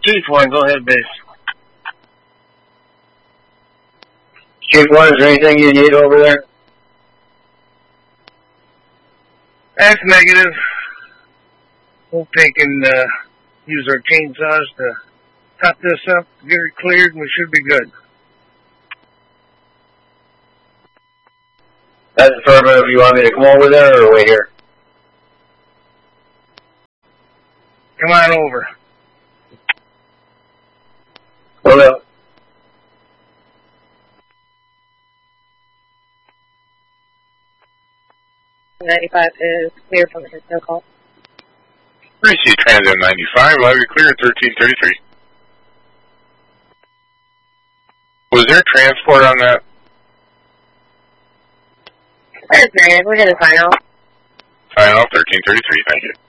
Chief 1, go ahead, base. Chief 1, is there anything you need over there? That's negative. We'll take and use our chainsaws to cut this up, get it cleared, and we should be good. That's affirmative. You want me to come over there or wait here? Come on over. Hold up. .95 is clear from the Hisco call. Receive Trans M95, live clear at 1333. Was there transport on that? That's negative. We're going to final. Final 1333, thank you.